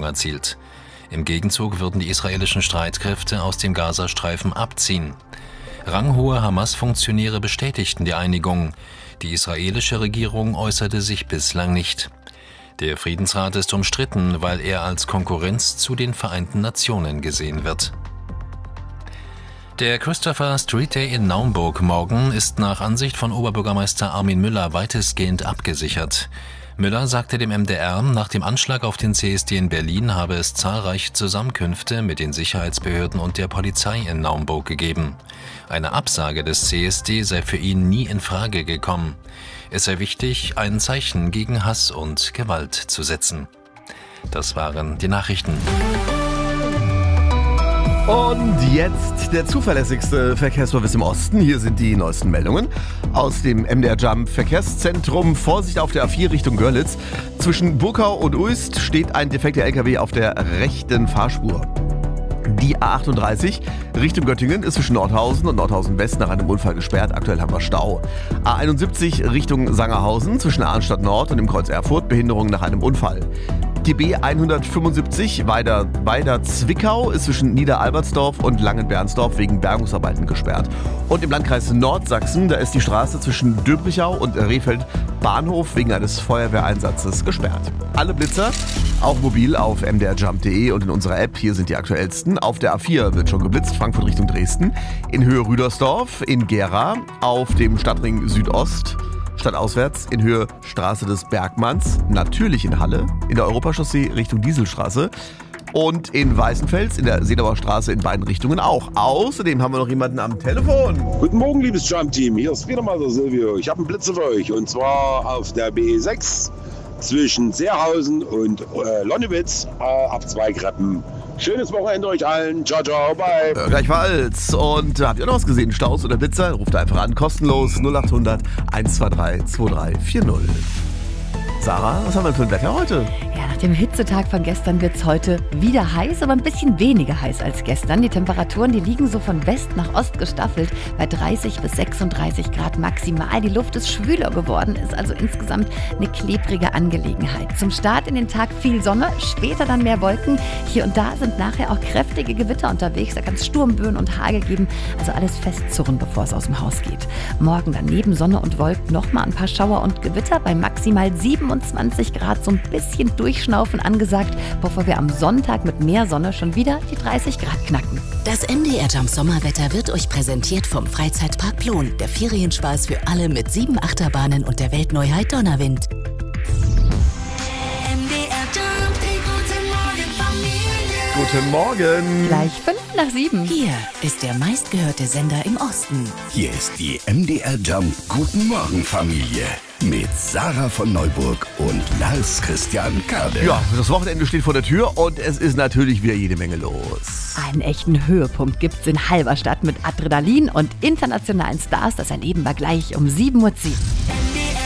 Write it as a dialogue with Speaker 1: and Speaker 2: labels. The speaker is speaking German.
Speaker 1: Einigung erzielt. Im Gegenzug würden die israelischen Streitkräfte aus dem Gazastreifen abziehen. Ranghohe Hamas-Funktionäre bestätigten die Einigung. Die israelische Regierung äußerte sich bislang nicht. Der Friedensrat ist umstritten, weil er als Konkurrenz zu den Vereinten Nationen gesehen wird. Der Christopher Street Day in Naumburg morgen ist nach Ansicht von Oberbürgermeister Armin Müller weitestgehend abgesichert. Müller sagte dem MDR, nach dem Anschlag auf den CSD in Berlin habe es zahlreiche Zusammenkünfte mit den Sicherheitsbehörden und der Polizei in Naumburg gegeben. Eine Absage des CSD sei für ihn nie in Frage gekommen. Es sei wichtig, ein Zeichen gegen Hass und Gewalt zu setzen. Das waren die Nachrichten.
Speaker 2: Und jetzt der zuverlässigste Verkehrsservice im Osten. Hier sind die neuesten Meldungen aus dem MDR Jump Verkehrszentrum. Vorsicht auf der A4 Richtung Görlitz. Zwischen Burkau und Uist steht ein defekter LKW auf der rechten Fahrspur. Die A38 Richtung Göttingen ist zwischen Nordhausen und Nordhausen West nach einem Unfall gesperrt. Aktuell haben wir Stau. A71 Richtung Sangerhausen zwischen Arnstadt Nord und dem Kreuz Erfurt Behinderung nach einem Unfall. Die B175 Weida-Zwickau ist zwischen Niederalbertsdorf und Langenbernsdorf wegen Bergungsarbeiten gesperrt. Und im Landkreis Nordsachsen, da ist die Straße zwischen Döbrichau und Rehfeld Bahnhof wegen eines Feuerwehreinsatzes gesperrt. Alle Blitzer, auch mobil auf mdrjump.de und in unserer App, hier sind die aktuellsten. Auf der A4 wird schon geblitzt, Frankfurt Richtung Dresden, in Höhe Rüdersdorf, in Gera, auf dem Stadtring Südost, stadtauswärts in Höhe Straße des Bergmanns, natürlich in Halle, in der Europachaussee Richtung Dieselstraße und in Weißenfels in der Seelauer Straße in beiden Richtungen auch. Außerdem haben wir noch jemanden am Telefon.
Speaker 3: Guten Morgen, liebes Jump-Team. Hier ist wieder mal der Silvio. Ich habe einen Blitzer für euch und zwar auf der BE6 zwischen Seerhausen und Lonnewitz ab Zweigreppen. Schönes Wochenende euch allen. Ciao, ciao, bye.
Speaker 2: Gleichfalls. Und habt ihr noch was gesehen? Staus oder Blitzer? Ruft einfach an. Kostenlos 0800 123 2340. Sarah, was haben wir für ein Wetter heute?
Speaker 4: Ja, nach dem Hitzetag von gestern wird es heute wieder heiß, aber ein bisschen weniger heiß als gestern. Die Temperaturen, die liegen so von West nach Ost gestaffelt bei 30 bis 36 Grad maximal. Die Luft ist schwüler geworden, ist also insgesamt eine klebrige Angelegenheit. Zum Start in den Tag viel Sonne, später dann mehr Wolken. Hier und da sind nachher auch kräftige Gewitter unterwegs. Da kann es Sturmböen und Hagel geben, also alles festzurren, bevor es aus dem Haus geht. Morgen dann neben Sonne und Wolken nochmal ein paar Schauer und Gewitter bei maximal 27 Grad, so ein bisschen Durchschnaufen angesagt, bevor wir am Sonntag mit mehr Sonne schon wieder die 30 Grad knacken.
Speaker 5: Das MDR Jump Sommerwetter wird euch präsentiert vom Freizeitpark Plon. Der Ferienspaß für alle mit 7 Achterbahnen und der Weltneuheit Donnerwind.
Speaker 6: MDR Jump, die guten Morgen Familie.
Speaker 2: Guten Morgen.
Speaker 4: Gleich 5:05.
Speaker 5: Hier ist der meistgehörte Sender im Osten.
Speaker 7: Hier ist die MDR Jump Guten Morgen Familie mit Sarah von Neuburg und Lars Christian Kade.
Speaker 2: Ja, das Wochenende steht vor der Tür und es ist natürlich wieder jede Menge los.
Speaker 4: Einen echten Höhepunkt gibt's in Halberstadt mit Adrenalin und internationalen Stars. Das erleben wir gleich um 7:10 Uhr.